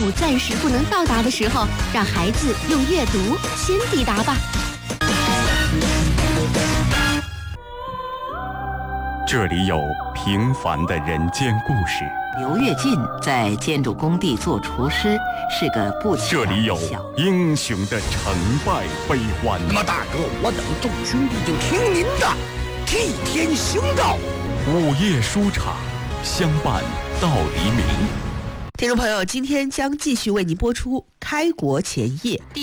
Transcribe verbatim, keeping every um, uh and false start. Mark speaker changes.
Speaker 1: 谷暂时不能到达的时候，让孩子用阅读先抵达吧。
Speaker 2: 这里有平凡的人间故事，
Speaker 3: 刘跃进在建筑工地做厨师，是个不起眼的小。
Speaker 2: 这里有英雄的成败悲欢。
Speaker 4: 那么大哥，我等众兄弟就听您的，替天行道。
Speaker 2: 午夜书场，相伴到黎明。
Speaker 5: 听众朋友，今天将继续为您播出《开国前夜》。